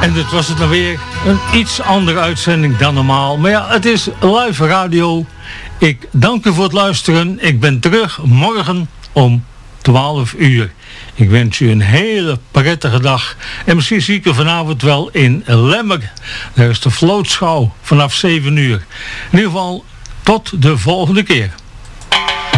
En dit was het nou weer. Een iets andere uitzending dan normaal. Maar ja, het is live radio. Ik dank u voor het luisteren. Ik ben terug morgen om 12 uur. Ik wens u een hele prettige dag. En misschien zie ik u vanavond wel in Lemmer. Daar is de vlootschouw vanaf 7 uur. In ieder geval, tot de volgende keer.